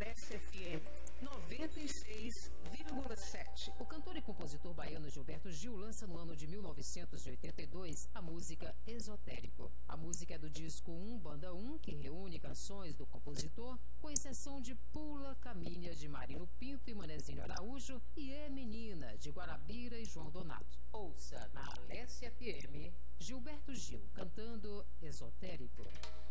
Alessia FM 96,7. O cantor e compositor baiano Gilberto Gil lança no ano de 1982 a música Esotérico. A música é do disco Banda 1, que reúne canções do compositor, com exceção de Pula, Caminha, de Marino Pinto e Manezinho Araújo, e É Menina, de Guarabira e João Donato. Ouça na Alessia FM Gilberto Gil cantando Esotérico.